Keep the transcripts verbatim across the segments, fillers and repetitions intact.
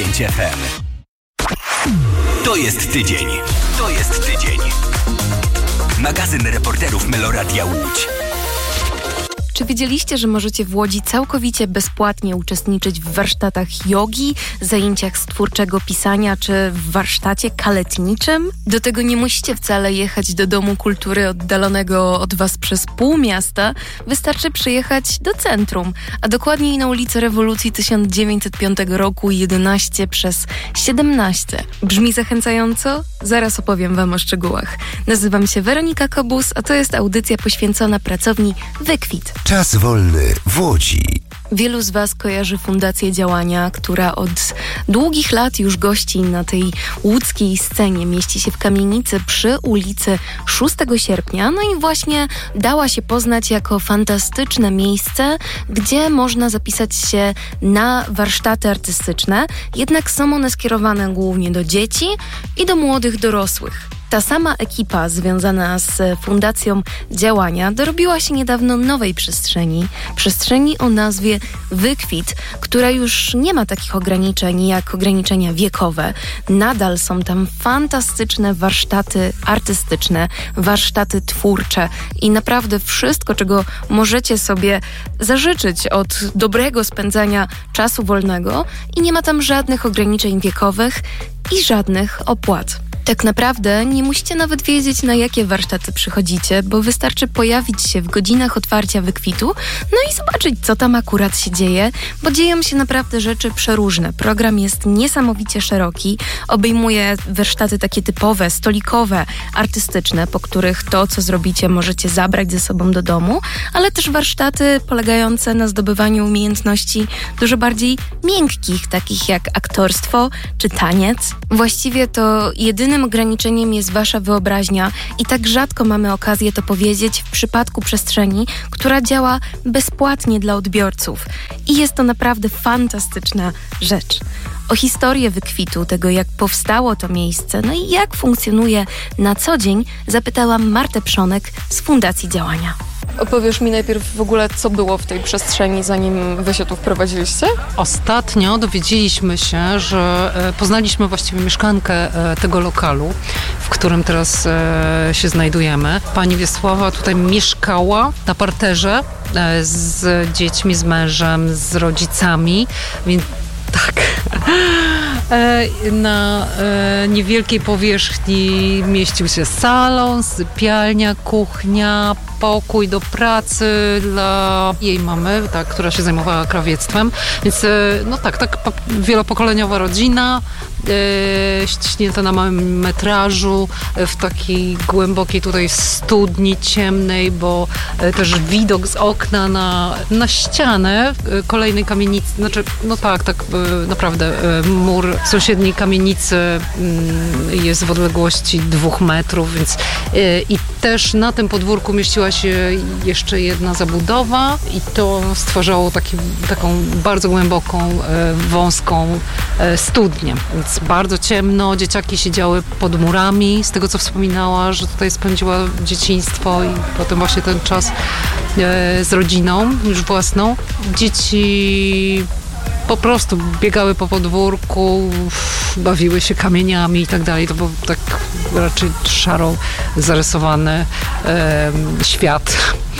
dziewięć F M. To jest tydzień. To jest tydzień. Magazyn reporterów Meloradia Łódź. Czy wiedzieliście, że możecie w Łodzi całkowicie bezpłatnie uczestniczyć w warsztatach jogi, zajęciach z twórczego pisania czy w warsztacie kaletniczym? Do tego nie musicie wcale jechać do Domu Kultury oddalonego od was przez pół miasta. Wystarczy przyjechać do centrum, a dokładniej na ulicę Rewolucji tysiąc dziewięćset piątego roku jedenaście przez siedemnaście. Brzmi zachęcająco? Zaraz opowiem wam o szczegółach. Nazywam się Weronika Kobus, a to jest audycja poświęcona pracowni Wykwit. Czas wolny w Łodzi. Wielu z was kojarzy Fundację Działania, która od długich lat już gości na tej łódzkiej scenie. Mieści się w kamienicy przy ulicy szóstego sierpnia. No i właśnie dała się poznać jako fantastyczne miejsce, gdzie można zapisać się na warsztaty artystyczne. Jednak są one skierowane głównie do dzieci i do młodych dorosłych. Ta sama ekipa związana z Fundacją Działania dorobiła się niedawno nowej przestrzeni. Przestrzeni o nazwie Wykwit, która już nie ma takich ograniczeń jak ograniczenia wiekowe. Nadal są tam fantastyczne warsztaty artystyczne, warsztaty twórcze i naprawdę wszystko, czego możecie sobie zażyczyć od dobrego spędzania czasu wolnego i nie ma tam żadnych ograniczeń wiekowych i żadnych opłat. Tak naprawdę nie musicie nawet wiedzieć, na jakie warsztaty przychodzicie, bo wystarczy pojawić się w godzinach otwarcia Wykwitu, no i zobaczyć, co tam akurat się dzieje, bo dzieją się naprawdę rzeczy przeróżne. Program jest niesamowicie szeroki, obejmuje warsztaty takie typowe, stolikowe, artystyczne, po których to, co zrobicie, możecie zabrać ze sobą do domu, ale też warsztaty polegające na zdobywaniu umiejętności dużo bardziej miękkich, takich jak aktorstwo czy taniec. Właściwie to jedynym ograniczeniem jest wasza wyobraźnia i tak rzadko mamy okazję to powiedzieć w przypadku przestrzeni, która działa bezpłatnie dla odbiorców. I jest to naprawdę fantastyczna rzecz. O historię Wykwitu, tego jak powstało to miejsce, no i jak funkcjonuje na co dzień, zapytałam Martę Przonek z Fundacji Działania. Opowiesz mi najpierw w ogóle, co było w tej przestrzeni, zanim wy się tu wprowadziliście? Ostatnio dowiedzieliśmy się, że poznaliśmy właściwie mieszkankę tego lokalu, w którym teraz się znajdujemy. Pani Wiesława tutaj mieszkała na parterze z dziećmi, z mężem, z rodzicami, więc tak. Na niewielkiej powierzchni mieścił się salon, sypialnia, kuchnia, pokój do pracy dla jej mamy, tak, która się zajmowała krawiectwem. Więc no tak, tak wielopokoleniowa rodzina, e, ściśnięta na małym metrażu, w takiej głębokiej tutaj studni ciemnej, bo e, też widok z okna na, na ścianę e, kolejnej kamienicy, znaczy, no tak, tak e, naprawdę e, mur sąsiedniej kamienicy e, jest w odległości dwóch metrów, więc e, i też na tym podwórku mieściła się jeszcze jedna zabudowa i to stwarzało taki, taką bardzo głęboką, e, wąską e, studnię. Więc bardzo ciemno, dzieciaki siedziały pod murami, z tego co wspominała, że tutaj spędziła dzieciństwo i potem właśnie ten czas e, z rodziną już własną. Dzieci po prostu biegały po podwórku, bawiły się kamieniami i tak dalej. To był tak raczej szaro zarysowany e, świat.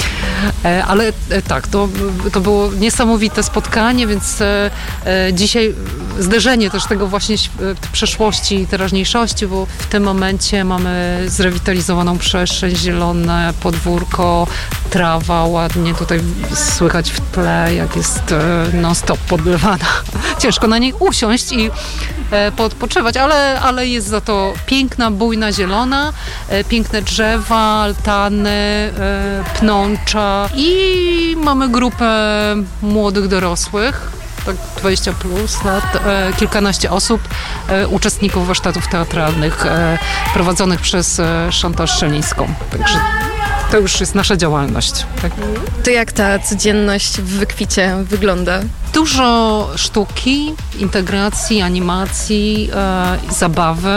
E, ale e, tak, to, to było niesamowite spotkanie, więc e, e, dzisiaj zderzenie też tego właśnie przeszłości i teraźniejszości, bo w tym momencie mamy zrewitalizowaną przestrzeń, zielone podwórko, trawa ładnie tutaj słychać w tle, jak jest e, non-stop podlewana. Ciężko na niej usiąść i e, podpoczywać, ale, ale jest za to piękna, bujna, zielona, e, piękne drzewa, altany, e, pnącza i mamy grupę młodych dorosłych, tak dwadzieścia plus lat, e, kilkanaście osób, e, uczestników warsztatów teatralnych e, prowadzonych przez e, Chantal Szczelińską. Także to już jest nasza działalność. Tak? To jak ta codzienność w Wykwicie wygląda? Dużo sztuki, integracji, animacji, e, zabawy.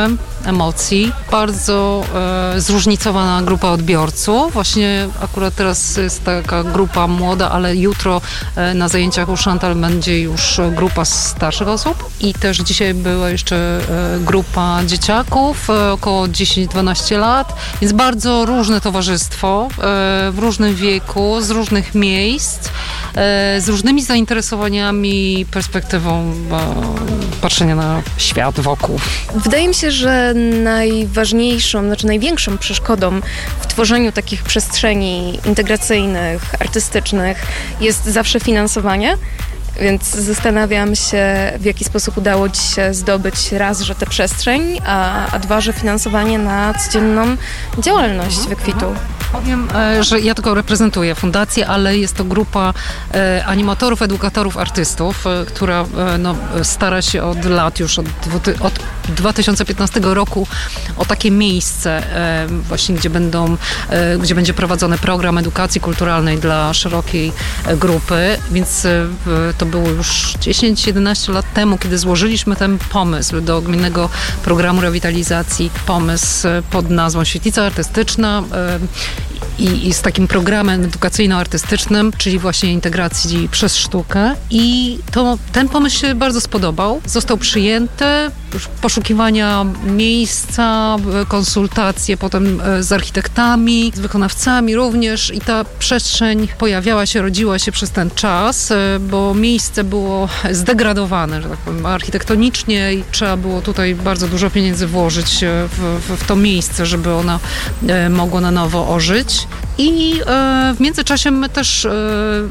emocji. Bardzo e, zróżnicowana grupa odbiorców. Właśnie akurat teraz jest taka grupa młoda, ale jutro e, na zajęciach u Chantal będzie już grupa starszych osób. I też dzisiaj była jeszcze e, grupa dzieciaków, e, około dziesięć dwanaście lat. Więc bardzo różne towarzystwo e, w różnym wieku, z różnych miejsc, e, z różnymi zainteresowaniami, perspektywą e, patrzenia na świat wokół. Wydaje mi się, że najważniejszą, znaczy największą przeszkodą w tworzeniu takich przestrzeni integracyjnych, artystycznych jest zawsze finansowanie. Więc zastanawiam się, w jaki sposób udało Ci się zdobyć raz, że tę przestrzeń, a, a dwa, że finansowanie na codzienną działalność Wykwitu. Powiem, że ja tylko reprezentuję fundację, ale jest to grupa animatorów, edukatorów, artystów, która no, stara się od lat, już od, od dwa tysiące piętnastego roku o takie miejsce właśnie, gdzie będą, gdzie będzie prowadzony program edukacji kulturalnej dla szerokiej grupy, więc to było już dziesięć jedenaście lat temu, kiedy złożyliśmy ten pomysł do Gminnego Programu Rewitalizacji, pomysł pod nazwą Świetlica Artystyczna, I, i z takim programem edukacyjno-artystycznym, czyli właśnie integracji przez sztukę. I to, ten pomysł się bardzo spodobał. Został przyjęty, poszukiwania miejsca, konsultacje potem z architektami, z wykonawcami również i ta przestrzeń pojawiała się, rodziła się przez ten czas, bo miejsce było zdegradowane, że tak powiem, architektonicznie i trzeba było tutaj bardzo dużo pieniędzy włożyć w, w, w to miejsce, żeby ona mogło na nowo ożyć. I e, w międzyczasie my też e,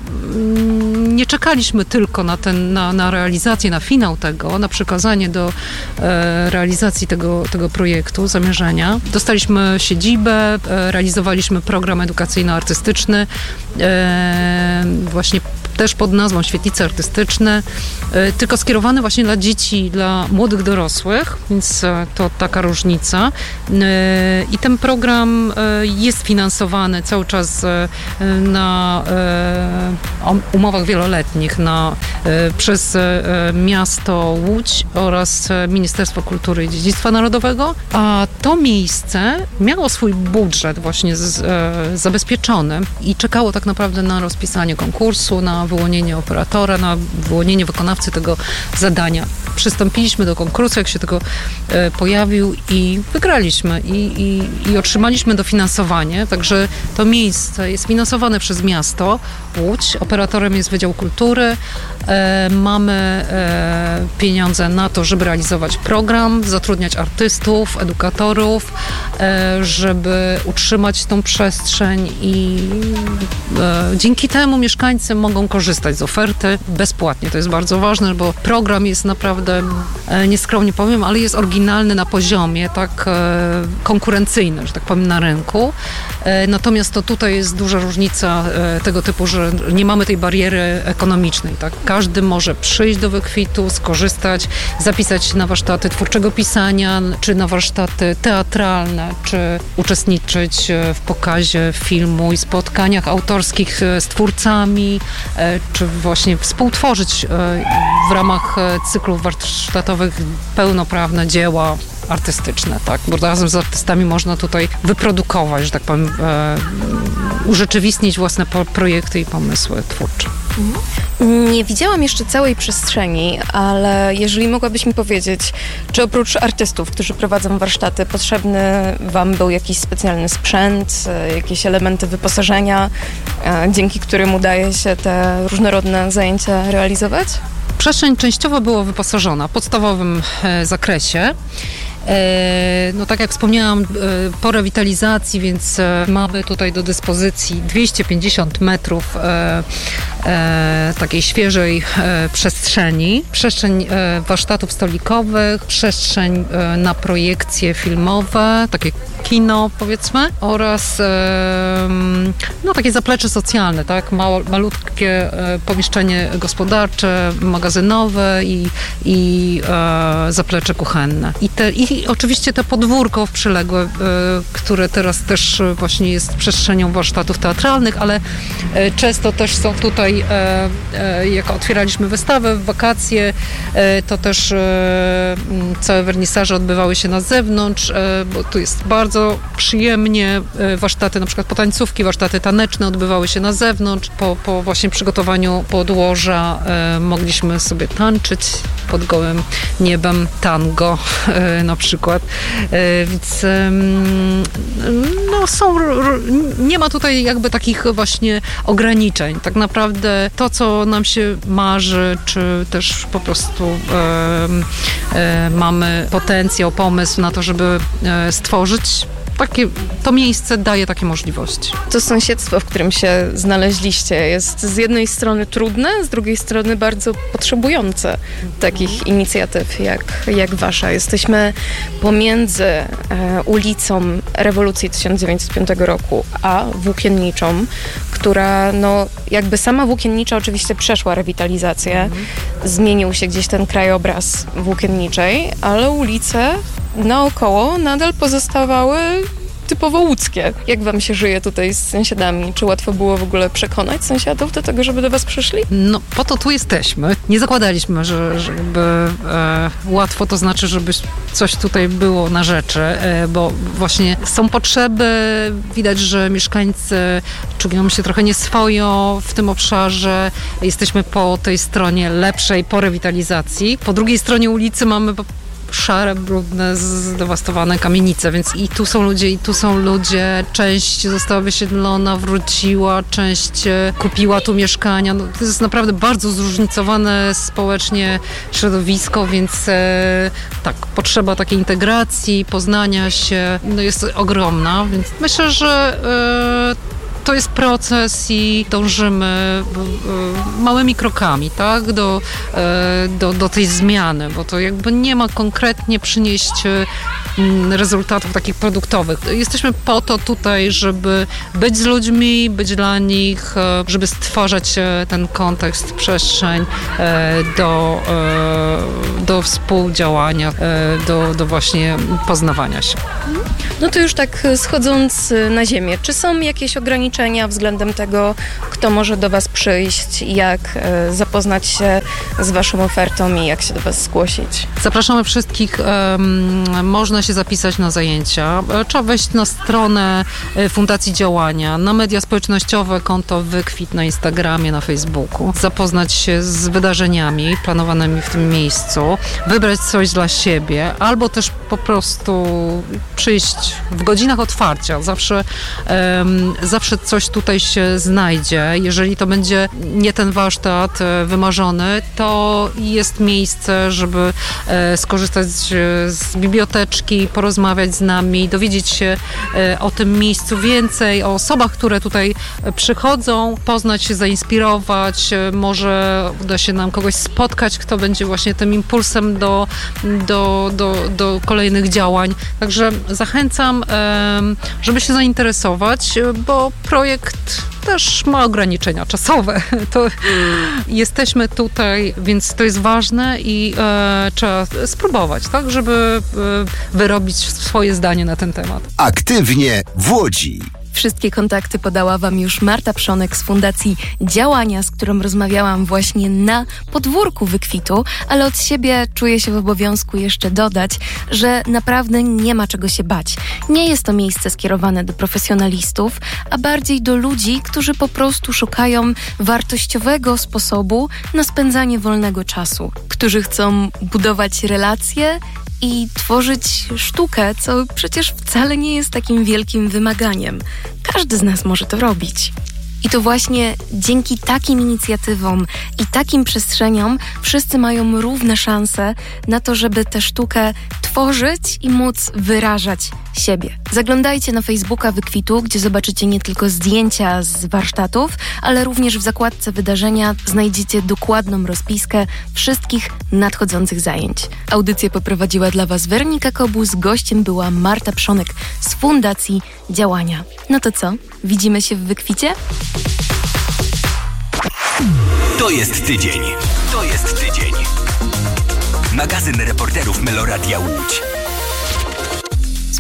nie czekaliśmy tylko na, ten, na, na realizację, na finał tego, na przekazanie do e, realizacji tego, tego projektu, zamierzenia. Dostaliśmy siedzibę, e, realizowaliśmy program edukacyjno-artystyczny, e, właśnie też pod nazwą Świetlice Artystyczne, e, tylko skierowany właśnie dla dzieci, dla młodych dorosłych, więc e, to taka różnica. E, I ten program e, jest finansowany cały czas na umowach wieloletnich na, przez miasto Łódź oraz Ministerstwo Kultury i Dziedzictwa Narodowego, a to miejsce miało swój budżet właśnie z, zabezpieczony i czekało tak naprawdę na rozpisanie konkursu, na wyłonienie operatora, na wyłonienie wykonawcy tego zadania. Przystąpiliśmy do konkursu, jak się tego e, pojawił i wygraliśmy i, i, i otrzymaliśmy dofinansowanie, także to miejsce jest finansowane przez miasto Łódź, operatorem jest Wydział Kultury, e, mamy e, pieniądze na to, żeby realizować program, zatrudniać artystów, edukatorów, e, żeby utrzymać tą przestrzeń i e, dzięki temu mieszkańcy mogą korzystać z oferty bezpłatnie. To jest bardzo ważne, bo program jest naprawdę, e, nieskromnie powiem, ale jest oryginalny na poziomie tak e, konkurencyjny, że tak powiem, na rynku. E, natomiast to tutaj jest duża różnica e, tego typu, że nie mamy tej bariery ekonomicznej. Tak? Każdy może przyjść do Wykwitu, skorzystać, zapisać się na warsztaty twórczego pisania, czy na warsztaty teatralne, czy uczestniczyć w pokazie filmu i spotkaniach autorskich z twórcami, czy właśnie współtworzyć w ramach cyklów warsztatowych pełnoprawne dzieła artystyczne, tak? Bo razem z artystami można tutaj wyprodukować, że tak powiem, e, urzeczywistnić własne po- projekty i pomysły twórcze. Nie widziałam jeszcze całej przestrzeni, ale jeżeli mogłabyś mi powiedzieć, czy oprócz artystów, którzy prowadzą warsztaty, potrzebny Wam był jakiś specjalny sprzęt, jakieś elementy wyposażenia, dzięki którym udaje się te różnorodne zajęcia realizować? Przestrzeń częściowo była wyposażona w podstawowym e, zakresie. No tak jak wspomniałam, po rewitalizacji, więc mamy tutaj do dyspozycji dwieście pięćdziesiąt metrów e, e, takiej świeżej e, przestrzeni. Przestrzeń e, warsztatów stolikowych, przestrzeń e, na projekcje filmowe, takie kino powiedzmy, oraz e, no takie zaplecze socjalne, tak? Mało, malutkie e, pomieszczenie gospodarcze, magazynowe i, i e, zaplecze kuchenne. I te, ich I oczywiście to podwórko przyległe, które teraz też właśnie jest przestrzenią warsztatów teatralnych, ale często też są tutaj, jak otwieraliśmy wystawę w wakacje, to też całe wernisaże odbywały się na zewnątrz, bo tu jest bardzo przyjemnie. Warsztaty, na przykład potańcówki, warsztaty taneczne odbywały się na zewnątrz. Po, po właśnie przygotowaniu podłoża mogliśmy sobie tańczyć pod gołym niebem, tango na przykład. Więc no są, nie ma tutaj jakby takich właśnie ograniczeń. Tak naprawdę to, co nam się marzy, czy też po prostu e, e, mamy potencjał, pomysł na to, żeby e, stworzyć takie, to miejsce daje takie możliwości. To sąsiedztwo, w którym się znaleźliście, jest z jednej strony trudne, z drugiej strony bardzo potrzebujące takich inicjatyw jak, jak wasza. Jesteśmy pomiędzy e, ulicą Rewolucji tysiąc dziewięćset piątego roku a Włókienniczą, która no jakby sama Włókiennicza oczywiście przeszła rewitalizację, mhm. zmienił się gdzieś ten krajobraz Włókienniczej, ale ulice naokoło nadal pozostawały typowo łódzkie. Jak wam się żyje tutaj z sąsiadami? Czy łatwo było w ogóle przekonać sąsiadów do tego, żeby do was przyszli? No, po to tu jesteśmy. Nie zakładaliśmy, że żeby e, łatwo to znaczy, żeby coś tutaj było na rzeczy, e, bo właśnie są potrzeby. Widać, że mieszkańcy czują się trochę nieswojo w tym obszarze. Jesteśmy po tej stronie lepszej, po rewitalizacji. Po drugiej stronie ulicy mamy szare, brudne, zdewastowane kamienice, więc i tu są ludzie, i tu są ludzie. Część została wysiedlona, wróciła, część kupiła tu mieszkania. No, to jest naprawdę bardzo zróżnicowane społecznie środowisko, więc e, tak, potrzeba takiej integracji, poznania się no, jest ogromna, więc myślę, że e, to jest proces i dążymy małymi krokami, tak, do, do, do tej zmiany, bo to jakby nie ma konkretnie przynieść rezultatów takich produktowych. Jesteśmy po to tutaj, żeby być z ludźmi, być dla nich, żeby stwarzać ten kontekst, przestrzeń do, do współdziałania, do, do właśnie poznawania się. No to już tak schodząc na ziemię, czy są jakieś ograniczenia względem tego, kto może do was przyjść, jak zapoznać się z waszą ofertą i jak się do was zgłosić? Zapraszamy wszystkich. Um, można się zapisać na zajęcia. Trzeba wejść na stronę Fundacji Działania, na media społecznościowe, konto Wykwit na Instagramie, na Facebooku. Zapoznać się z wydarzeniami planowanymi w tym miejscu, wybrać coś dla siebie, albo też po prostu przyjść w godzinach otwarcia. Zawsze, um, zawsze coś tutaj się znajdzie. Jeżeli to będzie nie ten warsztat wymarzony, to jest miejsce, żeby e, skorzystać z, z biblioteczki, porozmawiać z nami, dowiedzieć się e, o tym miejscu więcej, o osobach, które tutaj przychodzą, poznać się, zainspirować. E, może uda się nam kogoś spotkać, kto będzie właśnie tym impulsem do, do, do, do kolejnych działań. Także zachęcam, e, żeby się zainteresować, bo projekt też ma ograniczenia czasowe. To jesteśmy tutaj, więc to jest ważne i e, trzeba spróbować, tak, żeby e, wyrobić swoje zdanie na ten temat. Aktywnie w Łodzi. Wszystkie kontakty podała wam już Marta Przonek z Fundacji Działania, z którą rozmawiałam właśnie na podwórku Wykwitu, ale od siebie czuję się w obowiązku jeszcze dodać, że naprawdę nie ma czego się bać. Nie jest to miejsce skierowane do profesjonalistów, a bardziej do ludzi, którzy po prostu szukają wartościowego sposobu na spędzanie wolnego czasu, którzy chcą budować relacje i tworzyć sztukę, co przecież wcale nie jest takim wielkim wymaganiem. Każdy z nas może to robić. I to właśnie dzięki takim inicjatywom i takim przestrzeniom wszyscy mają równe szanse na to, żeby tę sztukę tworzyć i móc wyrażać siebie. Zaglądajcie na Facebooka Wykwitu, gdzie zobaczycie nie tylko zdjęcia z warsztatów, ale również w zakładce wydarzenia znajdziecie dokładną rozpiskę wszystkich nadchodzących zajęć. Audycję poprowadziła dla was Weronika Kobus, gościem była Marta Przonek z Fundacji Działania. No to co? Widzimy się w Wykwicie? To jest tydzień. To jest tydzień. Magazyn reporterów Meloradia Łódź.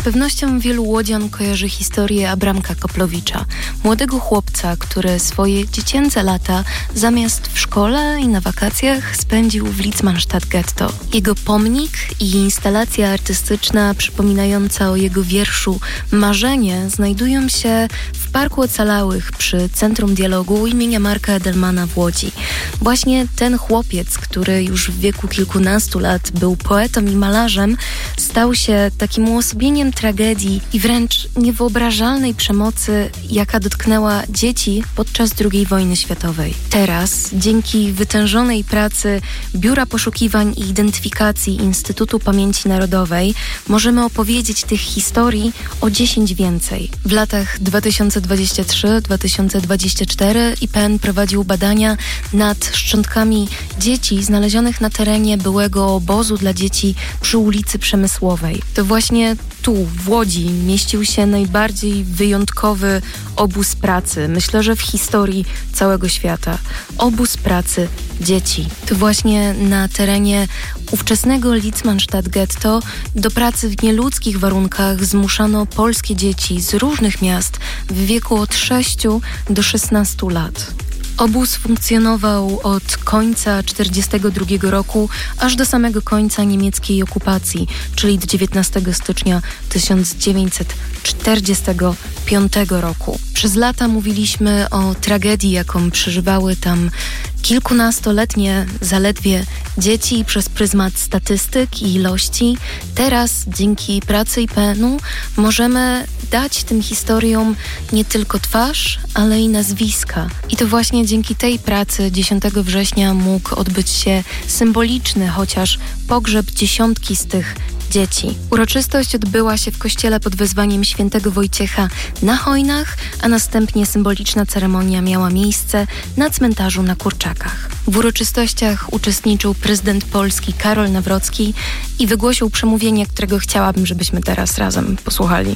pewnością wielu łodzian kojarzy historię Abramka Koplowicza, młodego chłopca, który swoje dziecięce lata zamiast w szkole i na wakacjach spędził w Litzmannstadt Ghetto. Jego pomnik i instalacja artystyczna przypominająca o jego wierszu Marzenie znajdują się w Parku Ocalałych przy Centrum Dialogu imienia Marka Edelmana w Łodzi. Właśnie ten chłopiec, który już w wieku kilkunastu lat był poetą i malarzem, stał się takim uosobieniem tragedii i wręcz niewyobrażalnej przemocy, jaka dotknęła dzieci podczas drugiej wojny światowej. Teraz, dzięki wytężonej pracy Biura Poszukiwań i Identyfikacji Instytutu Pamięci Narodowej, możemy opowiedzieć tych historii o dziesięć więcej. W latach dwa tysiące dwudziestym trzecim do dwa tysiące dwudziestego czwartego I P N prowadził badania nad szczątkami dzieci znalezionych na terenie byłego obozu dla dzieci przy ulicy Przemysłowej. To właśnie tu, w Łodzi, mieścił się najbardziej wyjątkowy obóz pracy, myślę, że w historii całego świata. Obóz pracy dzieci. To właśnie na terenie ówczesnego Litzmannstadt Ghetto do pracy w nieludzkich warunkach zmuszano polskie dzieci z różnych miast w wieku od sześciu do szesnastu lat. Obóz funkcjonował od końca tysiąc dziewięćset czterdziestego drugiego roku aż do samego końca niemieckiej okupacji, czyli do dziewiętnastego stycznia tysiąc dziewięćset czterdziestego piątego roku. Przez lata mówiliśmy o tragedii, jaką przeżywały tam kilkunastoletnie zaledwie dzieci przez pryzmat statystyk i ilości. Teraz dzięki pracy I P N-u możemy dać tym historiom nie tylko twarz, ale i nazwiska. I to właśnie dzięki tej pracy dziesiątego września mógł odbyć się symboliczny, chociaż pogrzeb dziesiątki z tych dzieci. Uroczystość odbyła się w kościele pod wezwaniem świętego Wojciecha na Hojnach, a następnie symboliczna ceremonia miała miejsce na cmentarzu na Kurczakach. W uroczystościach uczestniczył prezydent Polski Karol Nawrocki i wygłosił przemówienie, którego chciałabym, żebyśmy teraz razem posłuchali.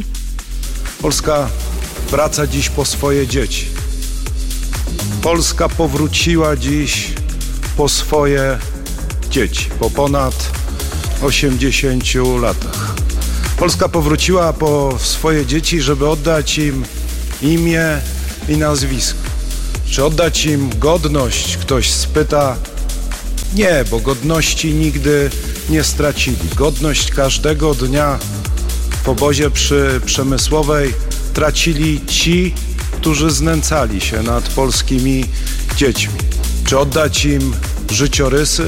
Polska wraca dziś po swoje dzieci. Polska powróciła dziś po swoje dzieci, po ponad osiemdziesięciu latach. Polska powróciła po swoje dzieci, żeby oddać im imię i nazwisko. Czy oddać im godność? Ktoś spyta. Nie, bo godności nigdy nie stracili. Godność każdego dnia w obozie przy Przemysłowej tracili ci, którzy znęcali się nad polskimi dziećmi. Czy oddać im życiorysy?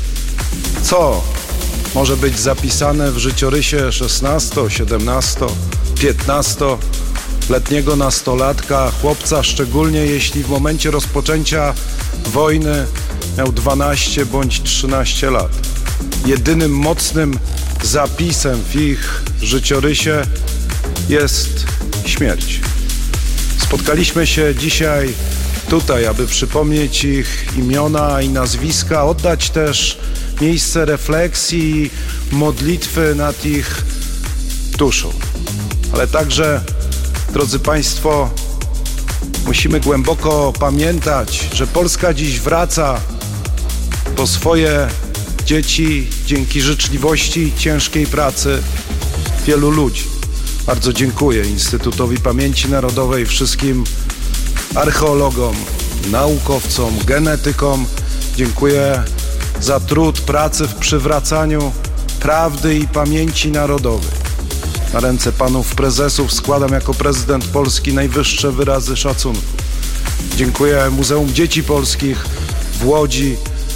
Co może być zapisane w życiorysie szesnasto, siedemnasto, piętnastoletniego nastolatka, chłopca, szczególnie jeśli w momencie rozpoczęcia wojny miał dwanaście bądź trzynaście lat. Jedynym mocnym zapisem w ich życiorysie jest śmierć. Spotkaliśmy się dzisiaj tutaj, aby przypomnieć ich imiona i nazwiska, oddać też miejsce refleksji, modlitwy nad ich duszą. Ale także, drodzy Państwo, musimy głęboko pamiętać, że Polska dziś wraca po swoje dzieci dzięki życzliwości i ciężkiej pracy wielu ludzi. Bardzo dziękuję Instytutowi Pamięci Narodowej, wszystkim archeologom, naukowcom, genetykom. Dziękuję za trud pracy w przywracaniu prawdy i pamięci narodowej. Na ręce panów prezesów składam jako prezydent Polski najwyższe wyrazy szacunku. Dziękuję Muzeum Dzieci Polskich w Łodzi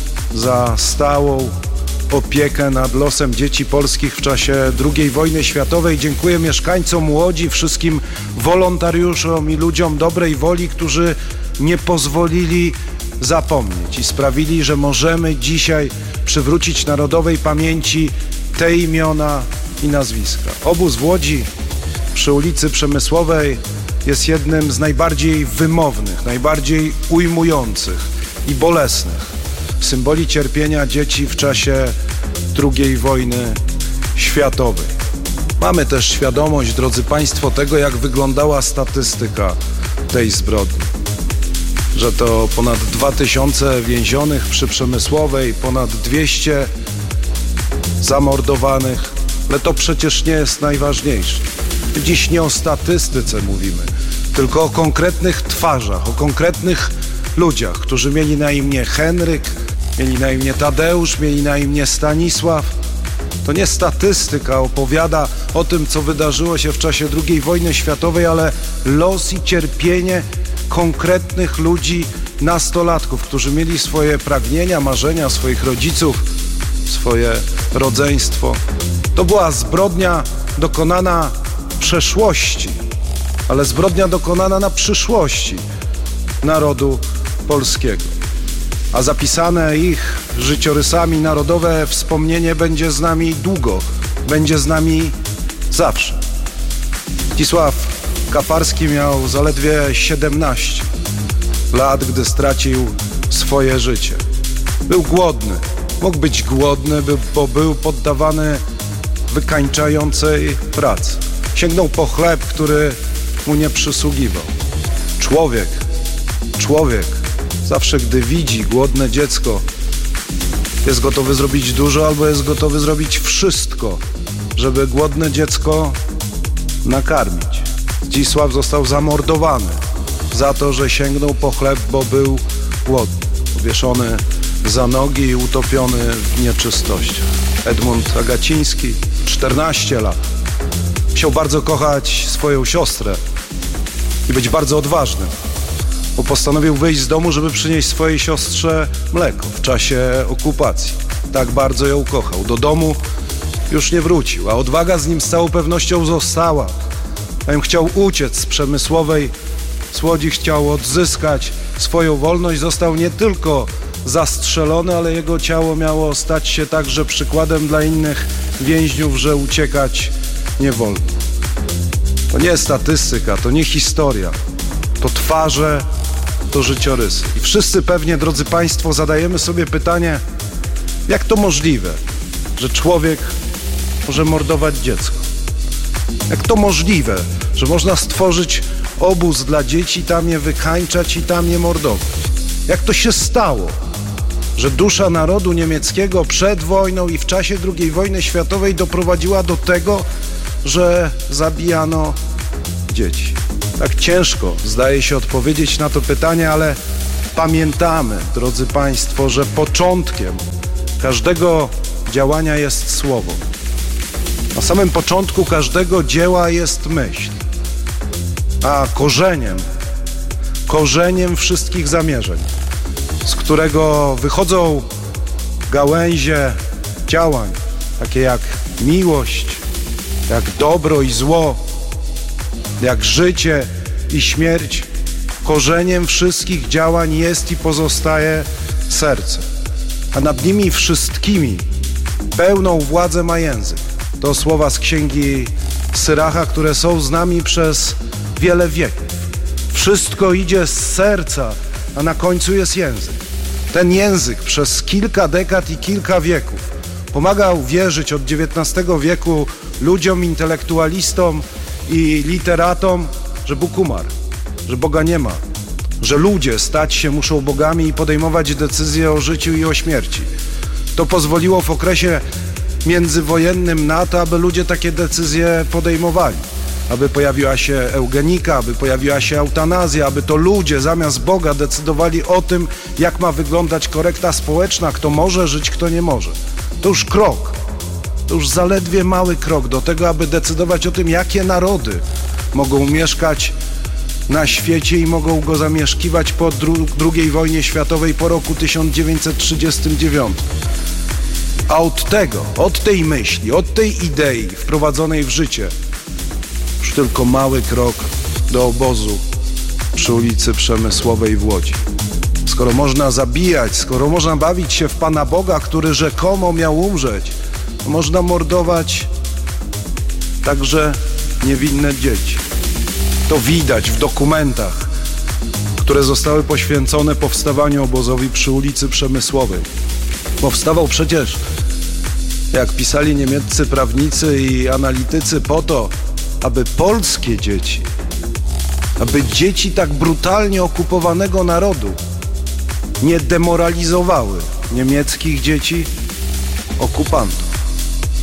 za stałą opiekę nad losem dzieci polskich w czasie drugiej wojny światowej. Dziękuję mieszkańcom Łodzi, wszystkim wolontariuszom i ludziom dobrej woli, którzy nie pozwolili zapomnieć i sprawili, że możemy dzisiaj przywrócić narodowej pamięci te imiona i nazwiska. Obóz w Łodzi przy ulicy Przemysłowej jest jednym z najbardziej wymownych, najbardziej ujmujących i bolesnych symboli cierpienia dzieci w czasie drugiej wojny światowej. Mamy też świadomość, drodzy Państwo, tego, jak wyglądała statystyka tej zbrodni. Że to ponad dwa tysiące więzionych przy Przemysłowej, ponad dwieście zamordowanych Ale to przecież nie jest najważniejsze. Dziś nie o statystyce mówimy, tylko o konkretnych twarzach, o konkretnych ludziach, którzy mieli na imię Henryk, mieli na imię Tadeusz, mieli na imię Stanisław. To nie statystyka opowiada o tym, co wydarzyło się w czasie drugiej wojny światowej, ale los i cierpienie konkretnych ludzi, nastolatków, którzy mieli swoje pragnienia, marzenia, swoich rodziców, swoje rodzeństwo. To była zbrodnia dokonana w przeszłości, ale zbrodnia dokonana na przyszłości narodu polskiego. A zapisane ich życiorysami narodowe wspomnienie będzie z nami długo, będzie z nami zawsze. Zdzisław Kafarski miał zaledwie siedemnaście lat, gdy stracił swoje życie. Był głodny, mógł być głodny, bo był poddawany wykańczającej pracy. Sięgnął po chleb, który mu nie przysługiwał. Człowiek, człowiek, zawsze gdy widzi głodne dziecko, jest gotowy zrobić dużo albo jest gotowy zrobić wszystko, żeby głodne dziecko nakarmić. Zdzisław został zamordowany za to, że sięgnął po chleb, bo był głodny. Powieszony za nogi i utopiony w nieczystościach. Edmund Agaciński, czternaście lat. Musiał bardzo kochać swoją siostrę i być bardzo odważnym, bo postanowił wyjść z domu, żeby przynieść swojej siostrze mleko w czasie okupacji. Tak bardzo ją kochał. Do domu już nie wrócił, a odwaga z nim z całą pewnością została. Bowiem chciał uciec z przemysłowej Słodzi, chciał odzyskać swoją wolność. Został nie tylko zastrzelony, ale jego ciało miało stać się także przykładem dla innych więźniów, że uciekać nie wolno. To nie statystyka, to nie historia, to twarze, to życiorysy. I wszyscy pewnie, drodzy Państwo, zadajemy sobie pytanie, jak to możliwe, że człowiek może mordować dziecko? Jak to możliwe, że można stworzyć obóz dla dzieci, tam je wykańczać i tam je mordować? Jak to się stało, że dusza narodu niemieckiego przed wojną i w czasie drugiej wojny światowej doprowadziła do tego, że zabijano dzieci? Tak ciężko zdaje się odpowiedzieć na to pytanie, ale pamiętamy, drodzy Państwo, że początkiem każdego działania jest słowo. Na samym początku każdego dzieła jest myśl, a korzeniem, korzeniem wszystkich zamierzeń, z którego wychodzą gałęzie działań, takie jak miłość, jak dobro i zło, jak życie i śmierć, korzeniem wszystkich działań jest i pozostaje serce. A nad nimi wszystkimi pełną władzę ma język. To słowa z księgi Syracha, które są z nami przez wiele wieków. Wszystko idzie z serca, a na końcu jest język. Ten język przez kilka dekad i kilka wieków pomagał wierzyć od dziewiętnastego wieku ludziom, intelektualistom i literatom, że Bóg umarł, że Boga nie ma, że ludzie stać się muszą bogami i podejmować decyzje o życiu i o śmierci. To pozwoliło w okresie międzywojennym na to, aby ludzie takie decyzje podejmowali. Aby pojawiła się eugenika, aby pojawiła się eutanazja, aby to ludzie zamiast Boga decydowali o tym, jak ma wyglądać korekta społeczna, kto może żyć, kto nie może. To już krok, to już zaledwie mały krok do tego, aby decydować o tym, jakie narody mogą mieszkać na świecie i mogą go zamieszkiwać po dru- drugiej wojnie światowej, po roku tysiąc dziewięćset trzydziestym dziewiątym. A od tego, od tej myśli, od tej idei wprowadzonej w życie, już tylko mały krok do obozu przy ulicy Przemysłowej w Łodzi. Skoro można zabijać, skoro można bawić się w Pana Boga, który rzekomo miał umrzeć, to można mordować także niewinne dzieci. To widać w dokumentach, które zostały poświęcone powstawaniu obozowi przy ulicy Przemysłowej. Powstawał przecież, jak pisali niemieccy prawnicy i analitycy, po to, aby polskie dzieci, aby dzieci tak brutalnie okupowanego narodu nie demoralizowały niemieckich dzieci okupantów.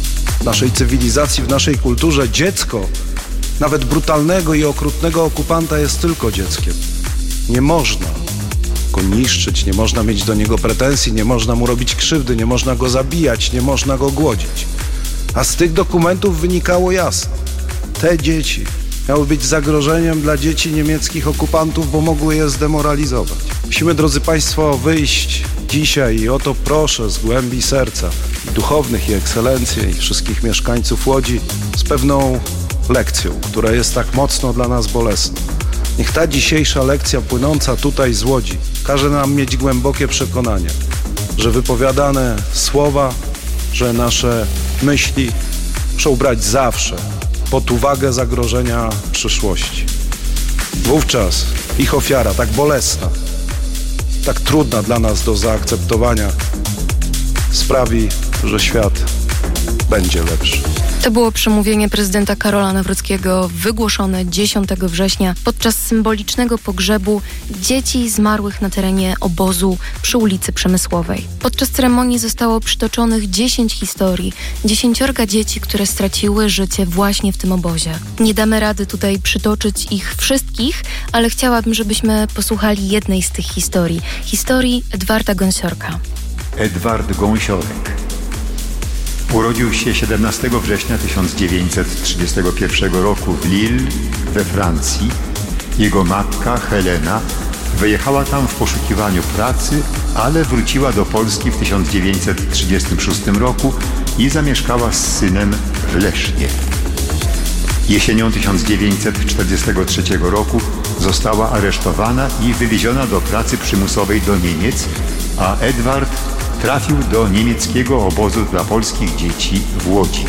naszej cywilizacji, w naszej kulturze dziecko, nawet brutalnego i okrutnego okupanta, jest tylko dzieckiem. Nie można go niszczyć, nie można mieć do niego pretensji, nie można mu robić krzywdy, nie można go zabijać, nie można go głodzić. A z tych dokumentów wynikało jasno, te dzieci miały być zagrożeniem dla dzieci niemieckich okupantów, bo mogły je zdemoralizować. Musimy, drodzy Państwo, wyjść dzisiaj i o to proszę z głębi serca i duchownych, i ekscelencje, i wszystkich mieszkańców Łodzi z pewną lekcją, która jest tak mocno dla nas bolesna. Niech ta dzisiejsza lekcja płynąca tutaj z Łodzi każe nam mieć głębokie przekonanie, że wypowiadane słowa, że nasze myśli muszą brać zawsze pod uwagę zagrożenia przyszłości. Wówczas ich ofiara, tak bolesna, tak trudna dla nas do zaakceptowania, sprawi, że świat będzie lepszy. To było przemówienie prezydenta Karola Nawrockiego wygłoszone dziesiątego września podczas symbolicznego pogrzebu dzieci zmarłych na terenie obozu przy ulicy Przemysłowej. Podczas ceremonii zostało przytoczonych dziesięć historii, dziesięciorga dzieci, które straciły życie właśnie w tym obozie. Nie damy rady tutaj przytoczyć ich wszystkich, ale chciałabym, żebyśmy posłuchali jednej z tych historii. Historii Edwarda Gąsiorka. Edward Gąsiorek urodził się siedemnastego września tysiąc dziewięćset trzydziestego pierwszego roku w Lille we Francji. Jego matka Helena wyjechała tam w poszukiwaniu pracy, ale wróciła do Polski w tysiąc dziewięćset trzydziestym szóstym roku i zamieszkała z synem w Lesznie. Jesienią tysiąc dziewięćset czterdziestego trzeciego roku została aresztowana i wywieziona do pracy przymusowej do Niemiec, a Edward trafił do niemieckiego obozu dla polskich dzieci w Łodzi.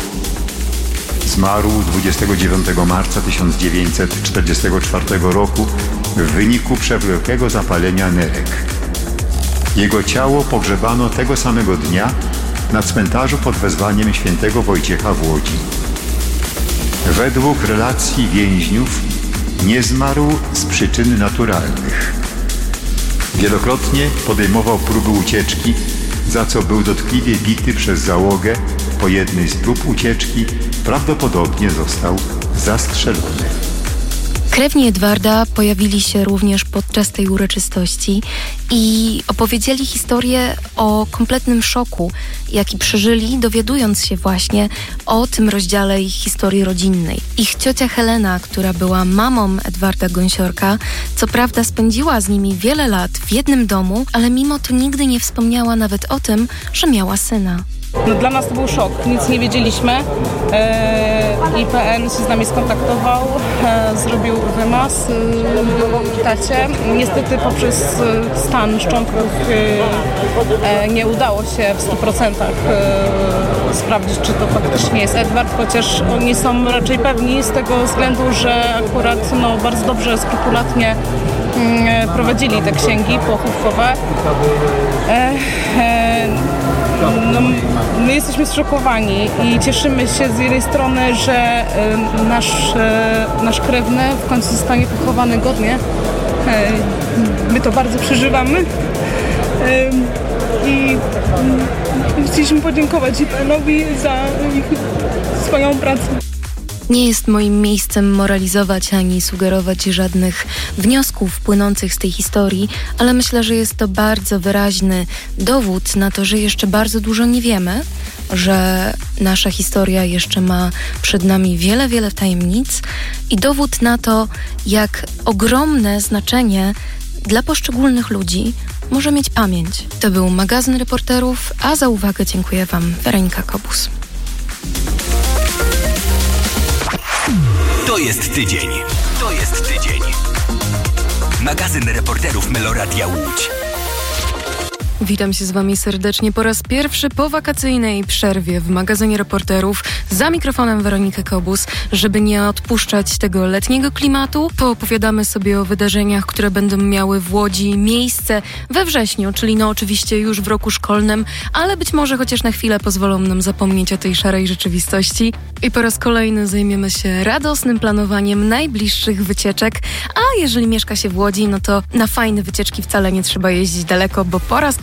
Zmarł dwudziestego dziewiątego marca tysiąc dziewięćset czterdziestego czwartego roku w wyniku przewlekłego zapalenia nerek. Jego ciało pogrzebano tego samego dnia na cmentarzu pod wezwaniem świętego Wojciecha w Łodzi. Według relacji więźniów nie zmarł z przyczyn naturalnych. Wielokrotnie podejmował próby ucieczki, za co był dotkliwie bity przez załogę. Po jednej z prób ucieczki prawdopodobnie został zastrzelony. Krewni Edwarda pojawili się również podczas tej uroczystości i opowiedzieli historię o kompletnym szoku, jaki przeżyli, dowiadując się właśnie o tym rozdziale ich historii rodzinnej. Ich ciocia Helena, która była mamą Edwarda Gąsiorka, co prawda spędziła z nimi wiele lat w jednym domu, ale mimo to nigdy nie wspomniała nawet o tym, że miała syna. No, dla nas to był szok, nic nie wiedzieliśmy. E, I P N się z nami skontaktował, e, zrobił wymaz e, tacie. Niestety poprzez stan szczątków e, nie udało się w stu procentach e, sprawdzić, czy to faktycznie jest Edward, chociaż oni są raczej pewni z tego względu, że akurat no, bardzo dobrze, skrupulatnie e, prowadzili te księgi pochówkowe. E, e, No, my jesteśmy zszokowani i cieszymy się z jednej strony, że y, nasz, y, nasz krewny w końcu zostanie pochowany godnie. Y, my to bardzo przeżywamy y, i y, chcieliśmy podziękować I P N-owi za ich swoją pracę. Nie jest moim miejscem moralizować ani sugerować żadnych wniosków płynących z tej historii, ale myślę, że jest to bardzo wyraźny dowód na to, że jeszcze bardzo dużo nie wiemy, że nasza historia jeszcze ma przed nami wiele, wiele tajemnic i dowód na to, jak ogromne znaczenie dla poszczególnych ludzi może mieć pamięć. To był magazyn reporterów, a za uwagę dziękuję Wam Weronika Kobus. To jest tydzień. To jest tydzień. Magazyn reporterów Meloradia Łódź. Witam się z Wami serdecznie po raz pierwszy po wakacyjnej przerwie w magazynie reporterów. Za mikrofonem Weronika Kobus. Żeby nie odpuszczać tego letniego klimatu, poopowiadamy sobie o wydarzeniach, które będą miały w Łodzi miejsce we wrześniu, czyli no oczywiście już w roku szkolnym, ale być może chociaż na chwilę pozwolą nam zapomnieć o tej szarej rzeczywistości. I po raz kolejny zajmiemy się radosnym planowaniem najbliższych wycieczek, a jeżeli mieszka się w Łodzi, no to na fajne wycieczki wcale nie trzeba jeździć daleko, bo po raz kolejny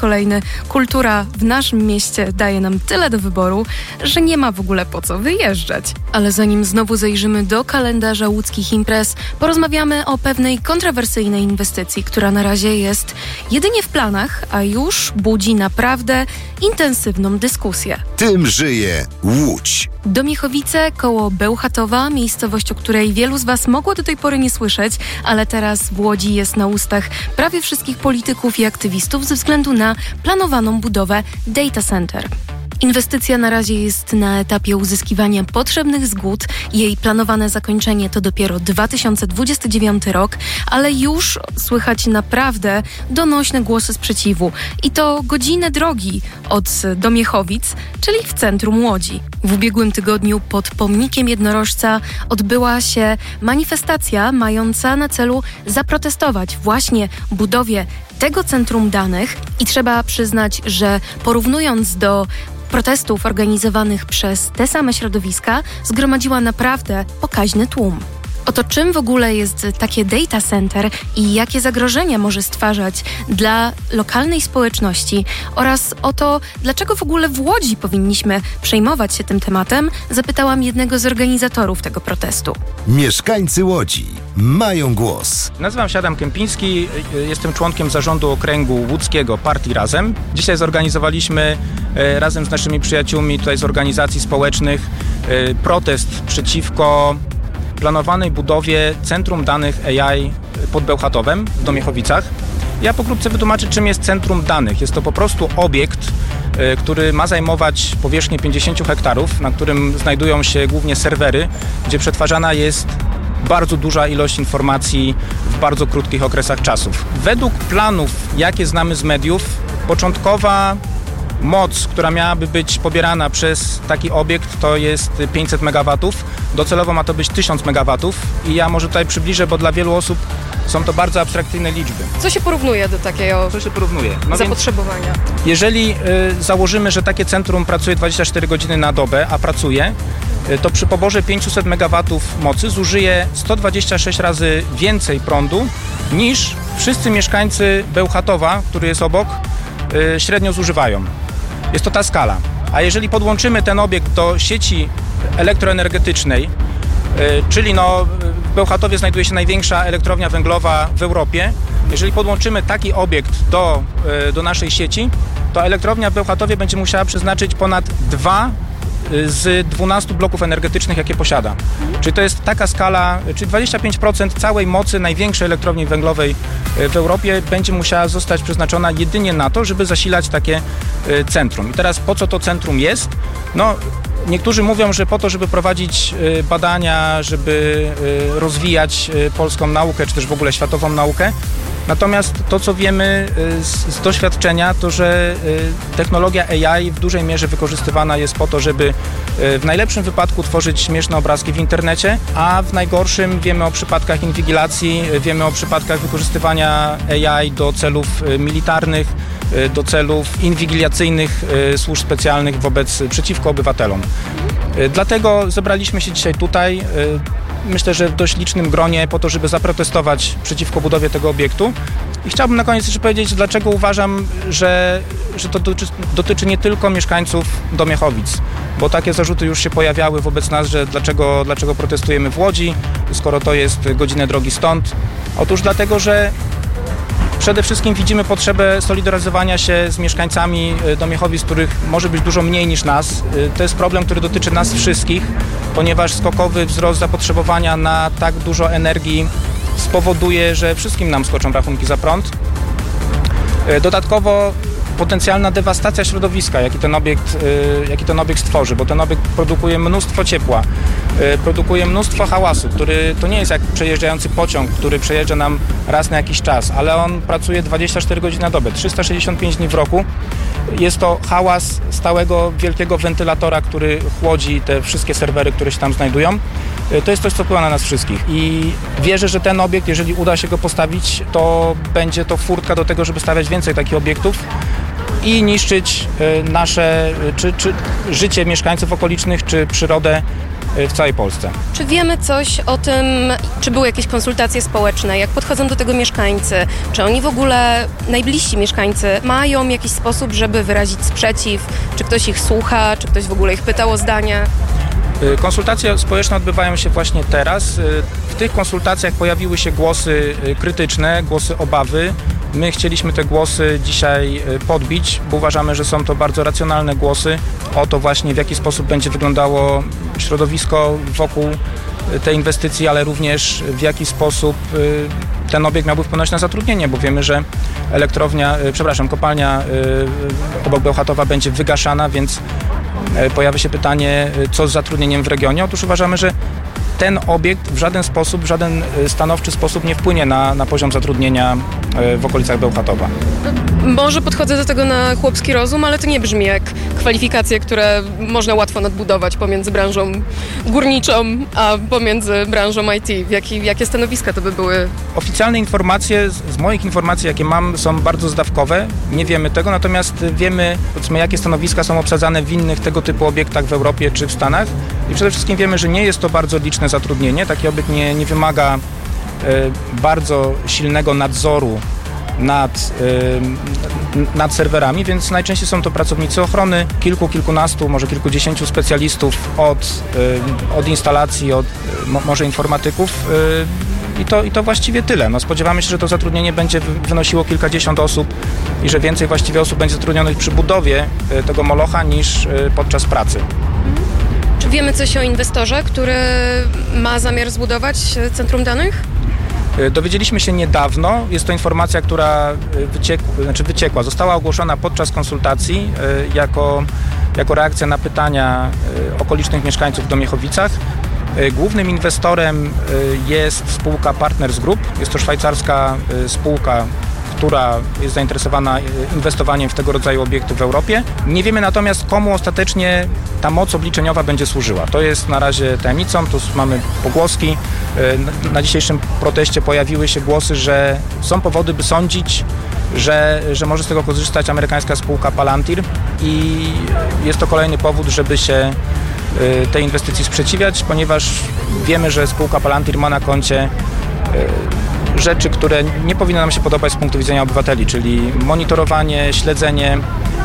kolejny. Kultura w naszym mieście daje nam tyle do wyboru, że nie ma w ogóle po co wyjeżdżać. Ale zanim znowu zajrzymy do kalendarza łódzkich imprez, porozmawiamy o pewnej kontrowersyjnej inwestycji, która na razie jest jedynie w planach, a już budzi naprawdę intensywną dyskusję. Tym żyje Łódź. Domiechowice koło Bełchatowa, miejscowość, o której wielu z Was mogło do tej pory nie słyszeć, ale teraz w Łodzi jest na ustach prawie wszystkich polityków i aktywistów ze względu na planowaną budowę data center. Inwestycja na razie jest na etapie uzyskiwania potrzebnych zgód. Jej planowane zakończenie to dopiero dwa tysiące dwudziesty dziewiąty rok, ale już słychać naprawdę donośne głosy sprzeciwu. I to godzinę drogi od Domiechowic, czyli w centrum Łodzi. W ubiegłym tygodniu pod pomnikiem jednorożca odbyła się manifestacja mająca na celu zaprotestować właśnie budowie tego centrum danych i trzeba przyznać, że porównując do protestów organizowanych przez te same środowiska, zgromadziła naprawdę pokaźny tłum. Oto czym w ogóle jest takie data center i jakie zagrożenia może stwarzać dla lokalnej społeczności oraz o to, dlaczego w ogóle w Łodzi powinniśmy przejmować się tym tematem, zapytałam jednego z organizatorów tego protestu. Mieszkańcy Łodzi mają głos. Nazywam się Adam Kępiński, jestem członkiem zarządu okręgu łódzkiego Partii Razem. Dzisiaj zorganizowaliśmy razem z naszymi przyjaciółmi tutaj z organizacji społecznych protest przeciwko planowanej budowie Centrum Danych A I pod Bełchatowem w Domiechowicach. Ja pokrótce wytłumaczę, czym jest Centrum Danych. Jest to po prostu obiekt, który ma zajmować powierzchnię pięćdziesiąt hektarów, na którym znajdują się głównie serwery, gdzie przetwarzana jest bardzo duża ilość informacji w bardzo krótkich okresach czasów. Według planów, jakie znamy z mediów, początkowa moc, która miałaby być pobierana przez taki obiekt, to jest pięćset megawatów. Docelowo ma to być tysiąc megawatów i ja może tutaj przybliżę, bo dla wielu osób są to bardzo abstrakcyjne liczby. Co się porównuje do takiego Co się porównuje? No zapotrzebowania? Jeżeli y, założymy, że takie centrum pracuje dwadzieścia cztery godziny na dobę, a pracuje, y, to przy poborze pięćset megawatów mocy zużyje sto dwadzieścia sześć razy więcej prądu niż wszyscy mieszkańcy Bełchatowa, który jest obok, y, średnio zużywają. Jest to ta skala. A jeżeli podłączymy ten obiekt do sieci elektroenergetycznej, yy, czyli no, w Bełchatowie znajduje się największa elektrownia węglowa w Europie, jeżeli podłączymy taki obiekt do, yy, do naszej sieci, to elektrownia w Bełchatowie będzie musiała przeznaczyć ponad dwa z dwunastu bloków energetycznych, jakie posiada. Czyli to jest taka skala, czyli dwadzieścia pięć procent całej mocy największej elektrowni węglowej w Europie będzie musiała zostać przeznaczona jedynie na to, żeby zasilać takie centrum. I teraz po co to centrum jest? No, niektórzy mówią, że po to, żeby prowadzić badania, żeby rozwijać polską naukę, czy też w ogóle światową naukę. Natomiast to, co wiemy z, z doświadczenia, to że technologia A I w dużej mierze wykorzystywana jest po to, żeby w najlepszym wypadku tworzyć śmieszne obrazki w internecie, a w najgorszym wiemy o przypadkach inwigilacji, wiemy o przypadkach wykorzystywania A I do celów militarnych, do celów inwigilacyjnych służb specjalnych wobec, przeciwko obywatelom. Dlatego zebraliśmy się dzisiaj tutaj, myślę, że w dość licznym gronie, po to, żeby zaprotestować przeciwko budowie tego obiektu. I chciałbym na koniec jeszcze powiedzieć, dlaczego uważam, że, że to dotyczy, dotyczy nie tylko mieszkańców Domiechowic, bo takie zarzuty już się pojawiały wobec nas, że dlaczego, dlaczego protestujemy w Łodzi, skoro to jest godzinę drogi stąd. Otóż dlatego, że przede wszystkim widzimy potrzebę solidaryzowania się z mieszkańcami Domiechowic, których może być dużo mniej niż nas. To jest problem, który dotyczy nas wszystkich, ponieważ skokowy wzrost zapotrzebowania na tak dużo energii spowoduje, że wszystkim nam skoczą rachunki za prąd. Dodatkowo potencjalna dewastacja środowiska, jaki ten obiekt, jaki ten obiekt stworzy, bo ten obiekt produkuje mnóstwo ciepła, produkuje mnóstwo hałasu, który to nie jest jak przejeżdżający pociąg, który przejeżdża nam raz na jakiś czas, ale on pracuje dwadzieścia cztery godziny na dobę, trzysta sześćdziesiąt pięć dni w roku. Jest to hałas stałego wielkiego wentylatora, który chłodzi te wszystkie serwery, które się tam znajdują. To jest coś, co wpływa na nas wszystkich i wierzę, że ten obiekt, jeżeli uda się go postawić, to będzie to furtka do tego, żeby stawiać więcej takich obiektów i niszczyć nasze, czy, czy życie mieszkańców okolicznych, czy przyrodę w całej Polsce. Czy wiemy coś o tym, czy były jakieś konsultacje społeczne, jak podchodzą do tego mieszkańcy, czy oni w ogóle, najbliżsi mieszkańcy, mają jakiś sposób, żeby wyrazić sprzeciw, czy ktoś ich słucha, czy ktoś w ogóle ich pytał o zdanie? Konsultacje społeczne odbywają się właśnie teraz. W tych konsultacjach pojawiły się głosy krytyczne, głosy obawy. My chcieliśmy te głosy dzisiaj podbić, bo uważamy, że są to bardzo racjonalne głosy o to właśnie, w jaki sposób będzie wyglądało środowisko wokół tej inwestycji, ale również w jaki sposób ten obiekt miałby wpłynąć na zatrudnienie, bo wiemy, że elektrownia, przepraszam, kopalnia obok Bełchatowa będzie wygaszana, więc pojawia się pytanie, co z zatrudnieniem w regionie. Otóż uważamy, że ten obiekt w żaden sposób, w żaden stanowczy sposób nie wpłynie na, na poziom zatrudnienia w okolicach Bełchatowa. Może podchodzę do tego na chłopski rozum, ale to nie brzmi jak kwalifikacje, które można łatwo nadbudować pomiędzy branżą górniczą, a pomiędzy branżą I T. Jakie, jakie stanowiska to by były? Oficjalne informacje, z moich informacji, jakie mam, są bardzo zdawkowe. Nie wiemy tego, natomiast wiemy, powiedzmy, jakie stanowiska są obsadzane w innych tego typu obiektach w Europie czy w Stanach. I przede wszystkim wiemy, że nie jest to bardzo liczne zatrudnienie. Taki obiekt nie, nie wymaga y, bardzo silnego nadzoru nad, y, nad serwerami, więc najczęściej są to pracownicy ochrony, kilku, kilkunastu, może kilkudziesięciu specjalistów od, y, od instalacji, od y, może informatyków y, i, to, i to właściwie tyle. No, spodziewamy się, że to zatrudnienie będzie wynosiło kilkadziesiąt osób i że więcej właściwie osób będzie zatrudnionych przy budowie y, tego molocha niż y, podczas pracy. Czy wiemy coś o inwestorze, który ma zamiar zbudować centrum danych? Dowiedzieliśmy się niedawno. Jest to informacja, która wyciekła, znaczy wyciekła. Została ogłoszona podczas konsultacji jako, jako reakcja na pytania okolicznych mieszkańców w Domiechowicach. Głównym inwestorem jest spółka Partners Group. Jest to szwajcarska spółka, która jest zainteresowana inwestowaniem w tego rodzaju obiekty w Europie. Nie wiemy natomiast, komu ostatecznie ta moc obliczeniowa będzie służyła. To jest na razie tajemnicą, tu mamy pogłoski. Na dzisiejszym proteście pojawiły się głosy, że są powody, by sądzić, że, że może z tego korzystać amerykańska spółka Palantir i jest to kolejny powód, żeby się tej inwestycji sprzeciwiać, ponieważ wiemy, że spółka Palantir ma na koncie rzeczy, które nie powinny nam się podobać z punktu widzenia obywateli, czyli monitorowanie, śledzenie,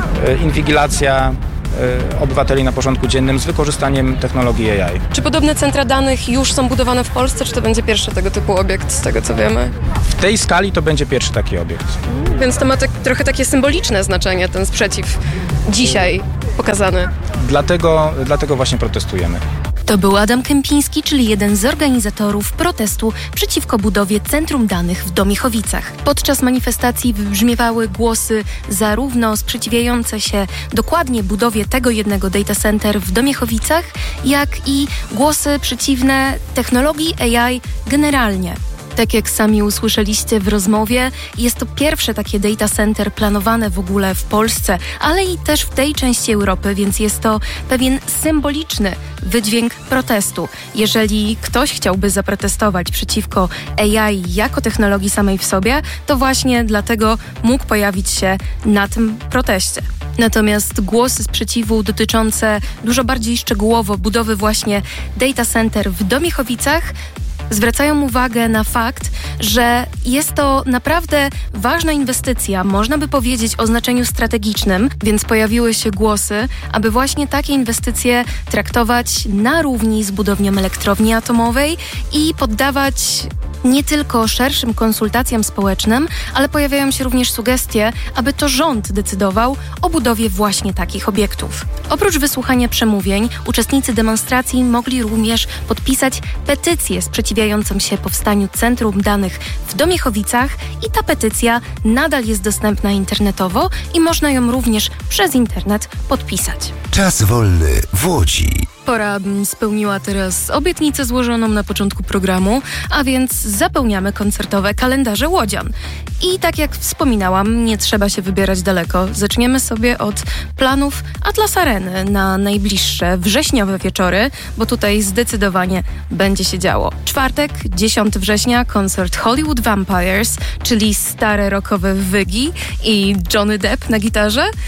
inwigilacja obywateli na porządku dziennym z wykorzystaniem technologii A I. Czy podobne centra danych już są budowane w Polsce, czy to będzie pierwszy tego typu obiekt, z tego co wiemy? W tej skali to będzie pierwszy taki obiekt. Hmm, więc to ma tak, trochę takie symboliczne znaczenie, ten sprzeciw dzisiaj pokazany. Dlatego, dlatego właśnie protestujemy. To był Adam Kępiński, czyli jeden z organizatorów protestu przeciwko budowie Centrum Danych w Domiechowicach. Podczas manifestacji wybrzmiewały głosy zarówno sprzeciwiające się dokładnie budowie tego jednego data center w Domiechowicach, jak i głosy przeciwne technologii A I generalnie. Tak jak sami usłyszeliście w rozmowie, jest to pierwsze takie data center planowane w ogóle w Polsce, ale i też w tej części Europy, więc jest to pewien symboliczny wydźwięk protestu. Jeżeli ktoś chciałby zaprotestować przeciwko A I jako technologii samej w sobie, to właśnie dlatego mógł pojawić się na tym proteście. Natomiast głosy sprzeciwu dotyczące dużo bardziej szczegółowo budowy właśnie data center w Domiechowicach zwracają uwagę na fakt, że jest to naprawdę ważna inwestycja, można by powiedzieć o znaczeniu strategicznym, więc pojawiły się głosy, aby właśnie takie inwestycje traktować na równi z budownią elektrowni atomowej i poddawać nie tylko szerszym konsultacjom społecznym, ale pojawiają się również sugestie, aby to rząd decydował o budowie właśnie takich obiektów. Oprócz wysłuchania przemówień, uczestnicy demonstracji mogli również podpisać petycję sprzeciwiającą się powstaniu Centrum Danych w Domiechowicach i ta petycja nadal jest dostępna internetowo i można ją również przez internet podpisać. Czas wolny w Łodzi. Pora, bym spełniła teraz obietnicę złożoną na początku programu, a więc zapełniamy koncertowe kalendarze łodzian. I tak jak wspominałam, nie trzeba się wybierać daleko. Zaczniemy sobie od planów Atlas Areny na najbliższe wrześniowe wieczory, bo tutaj zdecydowanie będzie się działo. Czwartek, dziesiątego września, koncert Hollywood Vampires, czyli stare rockowe wygi i Johnny Depp na gitarze.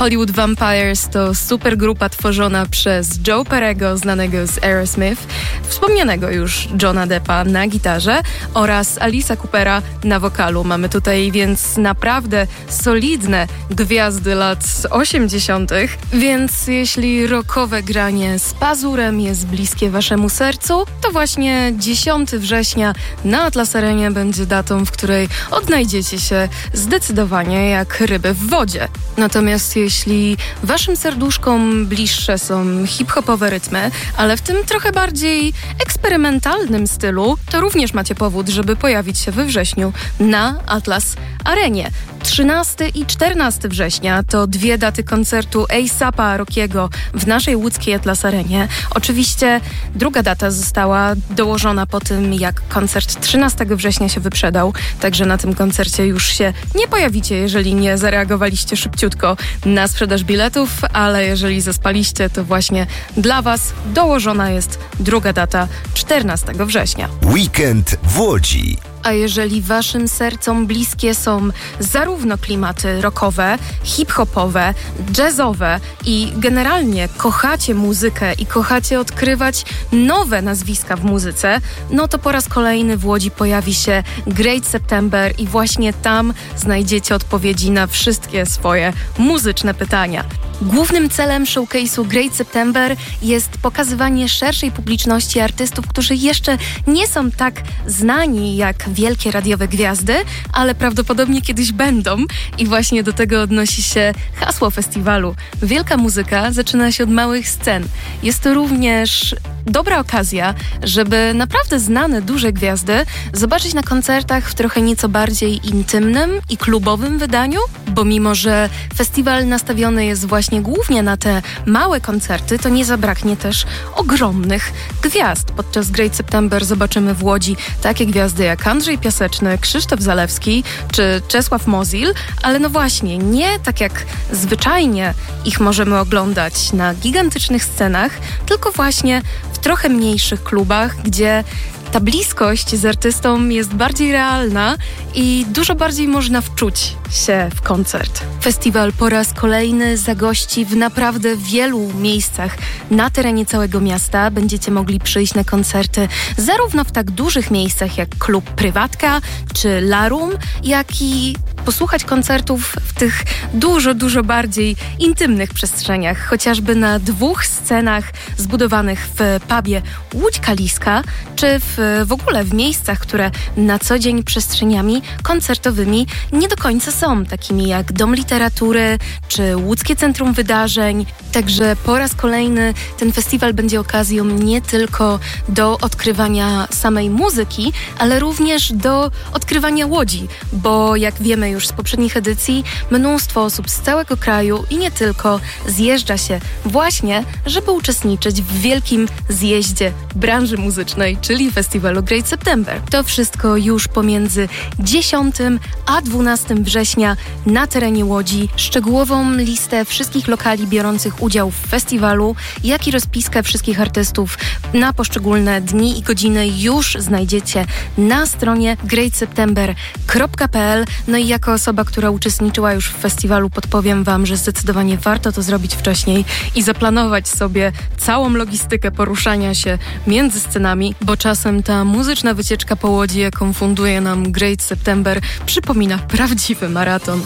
Hollywood Vampires to supergrupa tworzona przez Joe Perego, znanego z Aerosmith, wspomnianego już Johna Deppa na gitarze oraz Alice'a Coopera na wokalu. Mamy tutaj więc naprawdę solidne gwiazdy lat osiemdziesiątych. Więc jeśli rockowe granie z pazurem jest bliskie waszemu sercu, to właśnie dziesiątego września na Atlas Arenie będzie datą, w której odnajdziecie się zdecydowanie jak ryby w wodzie. Natomiast jeśli waszym serduszkom bliższe są hip-hopowe rytmy, ale w tym trochę bardziej eksperymentalnym stylu, to również macie powód, żeby pojawić się we wrześniu na Atlas Arenie. trzynastego i czternastego września to dwie daty koncertu A$apa Rockiego w naszej łódzkiej Atlas Arenie. Oczywiście druga data została dołożona po tym, jak koncert trzynastego września się wyprzedał, także na tym koncercie już się nie pojawicie, jeżeli nie zareagowaliście szybciutko na sprzedaż biletów, ale jeżeli zaspaliście, to właśnie dla was dołożona jest druga data czternastego września. Weekend w Łodzi. A jeżeli waszym sercom bliskie są zarówno klimaty rockowe, hip-hopowe, jazzowe i generalnie kochacie muzykę i kochacie odkrywać nowe nazwiska w muzyce, no to po raz kolejny w Łodzi pojawi się Great September i właśnie tam znajdziecie odpowiedzi na wszystkie swoje muzyczne pytania. Głównym celem showcase'u Great September jest pokazywanie szerszej publiczności artystów, którzy jeszcze nie są tak znani jak wielkie radiowe gwiazdy, ale prawdopodobnie kiedyś będą i właśnie do tego odnosi się hasło festiwalu. Wielka muzyka zaczyna się od małych scen. Jest to również dobra okazja, żeby naprawdę znane, duże gwiazdy zobaczyć na koncertach w trochę nieco bardziej intymnym i klubowym wydaniu, bo mimo, że festiwal nastawiony jest właśnie głównie na te małe koncerty, to nie zabraknie też ogromnych gwiazd. Podczas Great September zobaczymy w Łodzi takie gwiazdy jak Andrzej Piaseczny, Krzysztof Zalewski czy Czesław Mozil, ale no właśnie, nie tak jak zwyczajnie ich możemy oglądać na gigantycznych scenach, tylko właśnie w trochę mniejszych klubach, gdzie ta bliskość z artystą jest bardziej realna i dużo bardziej można wczuć się w koncert. Festiwal po raz kolejny zagości w naprawdę wielu miejscach na terenie całego miasta. Będziecie mogli przyjść na koncerty zarówno w tak dużych miejscach jak klub Prywatka czy Larum, jak i posłuchać koncertów w tych dużo, dużo bardziej intymnych przestrzeniach, chociażby na dwóch scenach zbudowanych w pubie Łódź Kaliska, czy w, w ogóle w miejscach, które na co dzień przestrzeniami koncertowymi nie do końca są, takimi jak Dom Literatury, czy Łódzkie Centrum Wydarzeń. Także po raz kolejny ten festiwal będzie okazją nie tylko do odkrywania samej muzyki, ale również do odkrywania Łodzi, bo jak wiemy już z poprzednich edycji, mnóstwo osób z całego kraju i nie tylko zjeżdża się właśnie, żeby uczestniczyć w wielkim zjeździe branży muzycznej, czyli festiwalu Great September. To wszystko już pomiędzy dziesiątego a dwunastego września na terenie Łodzi. Szczegółową listę wszystkich lokali biorących udział w festiwalu, jak i rozpiskę wszystkich artystów na poszczególne dni i godziny już znajdziecie na stronie great september kropka p l. No i jako osoba, która uczestniczyła już w festiwalu, podpowiem wam, że zdecydowanie warto to zrobić wcześniej i zaplanować sobie całą logistykę poruszania się między scenami, bo czasem ta muzyczna wycieczka po Łodzi, jaką funduje nam Great September, przypomina prawdziwy maraton.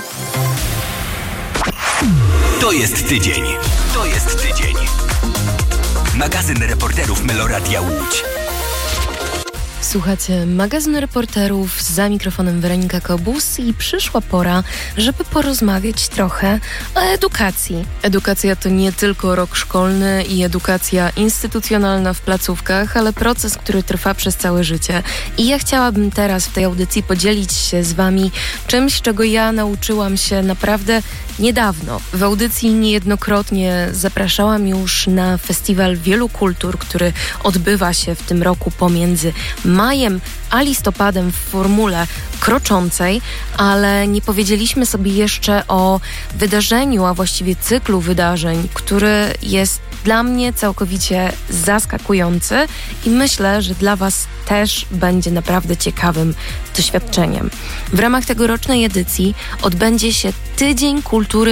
To jest tydzień. To jest tydzień. Magazyn reporterów Meloradia Łódź. Słuchacie magazynu reporterów, za mikrofonem Weronika Kobus i przyszła pora, żeby porozmawiać trochę o edukacji. Edukacja to nie tylko rok szkolny i edukacja instytucjonalna w placówkach, ale proces, który trwa przez całe życie. I ja chciałabym teraz w tej audycji podzielić się z wami czymś, czego ja nauczyłam się naprawdę niedawno. W audycji niejednokrotnie zapraszałam już na festiwal wielu kultur, który odbywa się w tym roku pomiędzy majem a listopadem w formule kroczącej, ale nie powiedzieliśmy sobie jeszcze o wydarzeniu, a właściwie cyklu wydarzeń, który jest dla mnie całkowicie zaskakujący i myślę, że dla was też będzie naprawdę ciekawym doświadczeniem. W ramach tegorocznej edycji odbędzie się Tydzień Kultury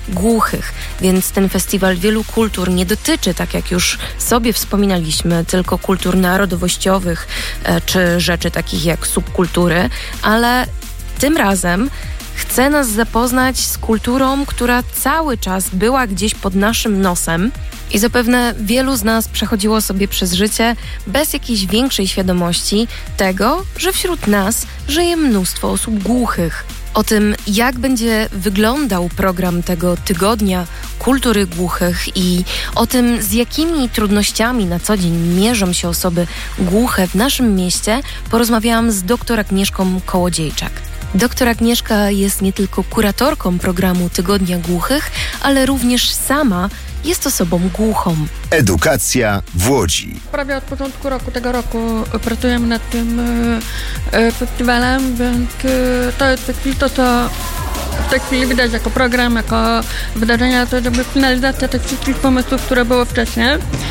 głuchych, więc ten festiwal wielu kultur nie dotyczy, tak jak już sobie wspominaliśmy, tylko kultur narodowościowych e, czy rzeczy takich jak subkultury, ale tym razem chce nas zapoznać z kulturą, która cały czas była gdzieś pod naszym nosem i zapewne wielu z nas przechodziło sobie przez życie bez jakiejś większej świadomości tego, że wśród nas żyje mnóstwo osób głuchych. O tym, jak będzie wyglądał program tego tygodnia kultury głuchych i o tym, z jakimi trudnościami na co dzień mierzą się osoby głuche w naszym mieście, porozmawiałam z dr Agnieszką Kołodziejczak. Doktor Agnieszka jest nie tylko kuratorką programu Tygodnia Głuchych, ale również sama jest osobą głuchą. Edukacja w Łodzi. Prawie od początku roku tego roku pracujemy nad tym e, festiwalem, więc e, to jest to, co w tej chwili widać jako program, jako wydarzenia, to jakby finalizacja tych wszystkich pomysłów, które było wcześniej.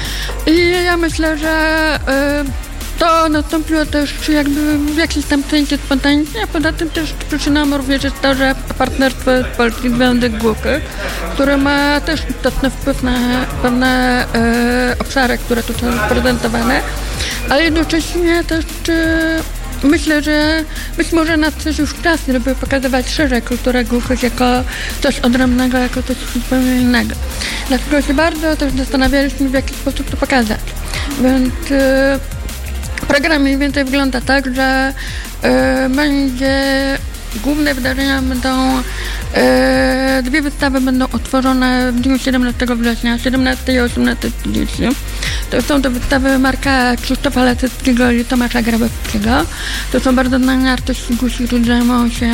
I ja myślę, że e, to nastąpiło też jakby w jakiś tam sensie spontanicznie, a poza tym też przyczyną również jest to, że partnerstwo jest Polski Związek Głuchych, który ma też istotny wpływ na pewne e, obszary, które tu są prezentowane, ale jednocześnie też e, myślę, że być może nadszedł już czas, żeby pokazywać szerzej kulturę głuchych jako coś odrębnego, jako coś zupełnie innego. Dlatego się bardzo też zastanawialiśmy, w jaki sposób to pokazać. Więc e, program mniej więcej wygląda tak, że e, będzie główne wydarzenia będą, e, dwie wystawy będą otworzone w dniu siedemnastego września, siedemnastego i osiemnastego trzydzieści. To są to wystawy Marka Krzysztofa Laseckiego i Tomasza Grabowskiego. To są bardzo znani artyści głusi, którzy zajmują się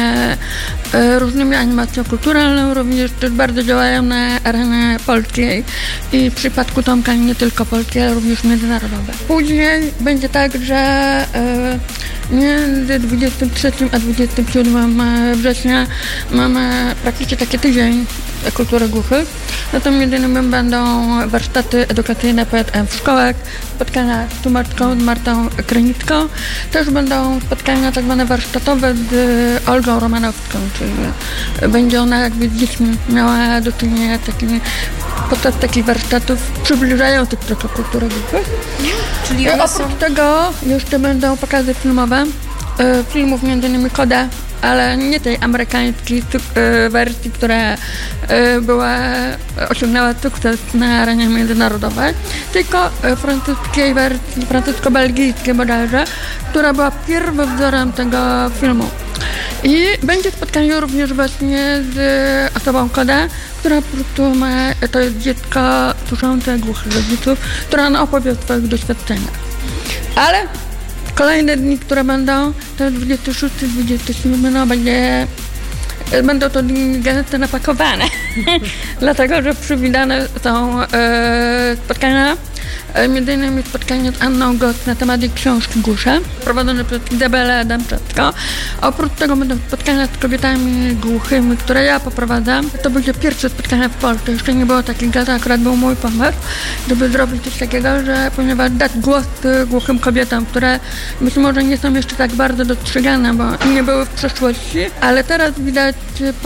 e, różnymi animacją kulturalną, również też bardzo działają na arenie polskiej i w przypadku Tomka nie tylko polskiej, ale również międzynarodowej. Później będzie tak, że e, między dwudziestym trzecim a dwudziestym siódmym września mamy praktycznie taki tydzień kultury głuchych. No to między innymi będą warsztaty edukacyjne P J M w szkołach, spotkania z tłumaczką, z Martą Krynicką. Też będą spotkania tak zwane warsztatowe z Olgą Romanowską, czyli będzie ona jakby z dziećmi miała do czynienia z takimi, podczas takich warsztatów przybliżających trochę kulturę głuchych. Czyli one są... Oprócz tego jeszcze będą pokazy filmowe, filmów między innymi Koda, ale nie tej amerykańskiej wersji, która była, osiągnęła sukces na arenie międzynarodowej, tylko francuskiej wersji, francusko-belgijskiej bodajże, która była pierwowzorem tego filmu. I będzie spotkanie również właśnie z osobą Koda, która po prostu ma, to jest dziecko słyszące głuchych rodziców, która on opowie o swoich doświadczeniach. Ale kolejne dni, które będą, to dwudziesty szósty, dwudziesty siódmy, no będzie, będą to dni gęsto napakowane, dlatego że przewidziane są e, spotkania, e, między innymi spotkanie z Anną Goc na temat jej książki Głusze, prowadzone przez Izabelę Adamczewską. Oprócz tego będą spotkania z kobietami głuchymi, które ja poprowadzam. To będzie pierwsze spotkanie w Polsce, jeszcze nie było takich, to akurat był mój pomysł, żeby zrobić coś takiego, że ponieważ dać głos głuchym kobietom, które być może nie są jeszcze tak bardzo dostrzegane, bo nie były w przeszłości, ale teraz widać po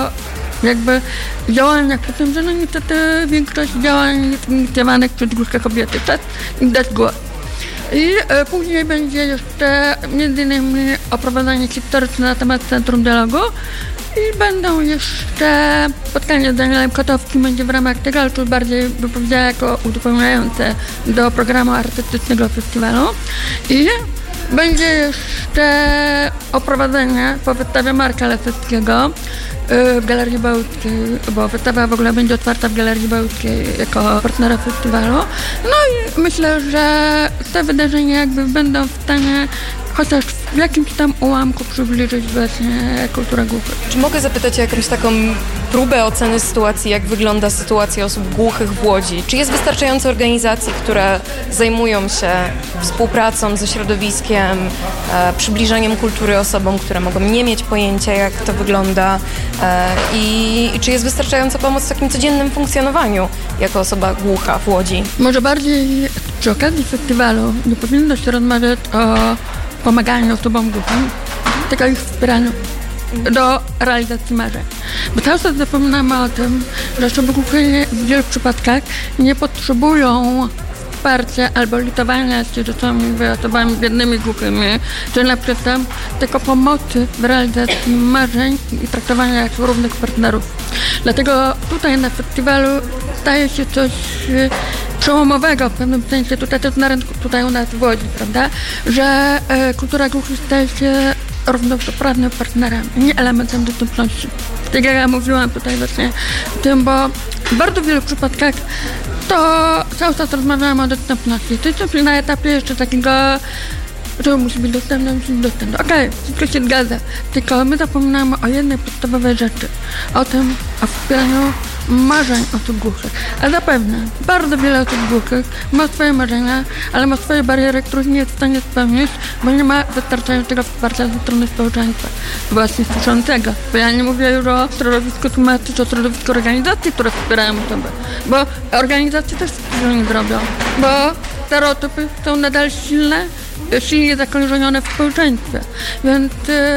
jakby działaniach, po tym, że no niestety większość działań jest inicjowanych przez głuche kobiety. Czas im dać głos. I e, później będzie jeszcze między innymi oprowadzanie historyczne na temat Centrum Dialogu i będą jeszcze spotkania z Danielem Kotowskim, będzie w ramach tego, ale to bardziej by powiedziała jako uzupełniające do programu artystycznego festiwalu. I będzie jeszcze oprowadzenie po wystawie Marka Laseckiego w Galerii Bełckiej, bo wystawa w ogóle będzie otwarta w Galerii Bełckiej jako partnera festiwalu. No i myślę, że te wydarzenia jakby będą w stanie chociaż w jakimś tam ułamku przybliżyć właśnie kulturę głuchych. Czy mogę zapytać o jakąś taką próbę oceny sytuacji, jak wygląda sytuacja osób głuchych w Łodzi? Czy jest wystarczająco organizacji, które zajmują się współpracą ze środowiskiem, e, przybliżaniem kultury osobom, które mogą nie mieć pojęcia, jak to wygląda e, i, i czy jest wystarczająca pomoc w takim codziennym funkcjonowaniu jako osoba głucha w Łodzi? Może bardziej przy okazji festiwalu nie powinno się rozmawiać o pomaganiu osobom głuchym, tylko ich wspieraniu. do realizacji marzeń. Bo cały czas zapominamy o tym, że osoby głuche w wielu przypadkach nie potrzebują wsparcia albo litowania się, że są osobami biednymi, głuchymi, czy na przykład tylko pomocy w realizacji marzeń i traktowania jak równych partnerów. Dlatego tutaj na festiwalu staje się coś przełomowego w pewnym sensie, tutaj też na rynku, tutaj u nas w Łodzi, prawda, że e, kultura głuchych staje się równoprawnym partnerem, nie elementem dostępności. Tak jak ja mówiłam tutaj właśnie o tym, bo w bardzo wielu przypadkach to cały czas rozmawiałam o dostępności. To jest na etapie jeszcze takiego, że musi być dostępne, musi być dostępne. Okej, okay, wszystko się zgadza, tylko my zapominamy o jednej podstawowej rzeczy, o tym, o wspieraniu marzeń osób głuchych. A zapewne bardzo wiele osób głuchych ma swoje marzenia, ale ma swoje bariery, których nie jest w stanie spełnić, bo nie ma wystarczającego wsparcia ze strony społeczeństwa, właśnie słyszącego. Bo ja nie mówię już o środowisku tłumaczy, czy o środowisku organizacji, które wspierają osoby, bo organizacje też tego nie zrobią, bo stereotypy są nadal silne, silnie zakorzenione w społeczeństwie. Więc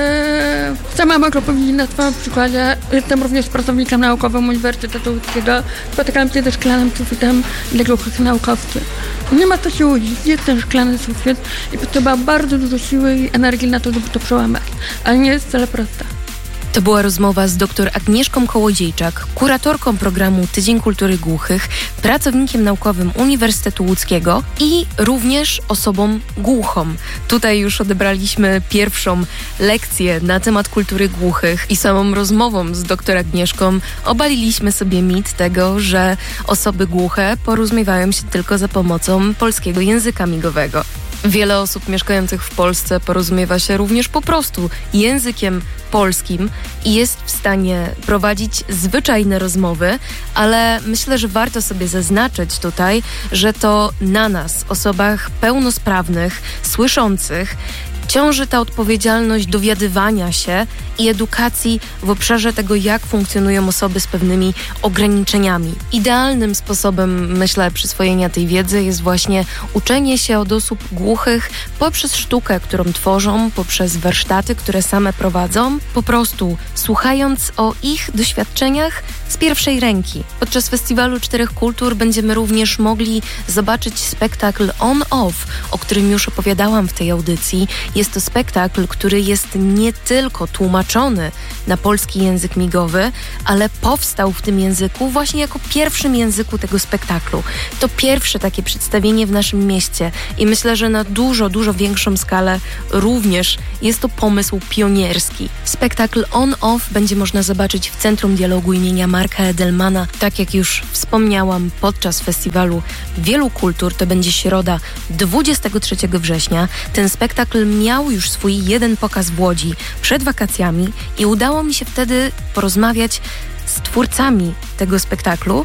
e, sama mogę powiedzieć na swoim przykładzie, jestem również pracownikiem naukowym Uniwersytetu Łódzkiego, spotykam się ze szklanym sufitem dla głuchych naukowców. Nie ma co się łudzić, jest ten szklany sufit i potrzeba bardzo dużo siły i energii na to, żeby to przełamać, ale nie jest wcale proste. To była rozmowa z dr Agnieszką Kołodziejczak, kuratorką programu Tydzień Kultury Głuchych, pracownikiem naukowym Uniwersytetu Łódzkiego i również osobą głuchą. Tutaj już odebraliśmy pierwszą lekcję na temat kultury głuchych i samą rozmową z dr Agnieszką obaliliśmy sobie mit tego, że osoby głuche porozumiewają się tylko za pomocą polskiego języka migowego. Wiele osób mieszkających w Polsce porozumiewa się również po prostu językiem polskim i jest w stanie prowadzić zwyczajne rozmowy, ale myślę, że warto sobie zaznaczyć tutaj, że to na nas, osobach pełnosprawnych, słyszących, ciąży ta odpowiedzialność dowiadywania się i edukacji w obszarze tego, jak funkcjonują osoby z pewnymi ograniczeniami. Idealnym sposobem, myślę, przyswojenia tej wiedzy jest właśnie uczenie się od osób głuchych poprzez sztukę, którą tworzą, poprzez warsztaty, które same prowadzą, po prostu słuchając o ich doświadczeniach z pierwszej ręki. Podczas Festiwalu Czterech Kultur będziemy również mogli zobaczyć spektakl On-Off, o którym już opowiadałam w tej audycji. Jest to spektakl, który jest nie tylko tłumaczony na polski język migowy, ale powstał w tym języku właśnie jako pierwszym języku tego spektaklu. To pierwsze takie przedstawienie w naszym mieście i myślę, że na dużo, dużo większą skalę również jest to pomysł pionierski. Spektakl On-Off będzie można zobaczyć w Centrum Dialogu imienia Marka Edelmana. Tak jak już wspomniałam, podczas Festiwalu Wielu Kultur, to będzie środa dwudziestego trzeciego września. Ten spektakl miał już swój jeden pokaz w Łodzi przed wakacjami i udało mi się wtedy porozmawiać z twórcami tego spektaklu